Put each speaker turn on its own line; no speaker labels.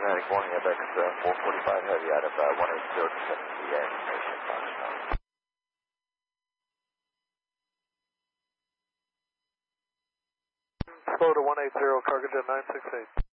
Atlantic morning, FX 445 heavy out of 180 descending PA, information Foxtrot.
Slow to 180, cargo jet 968.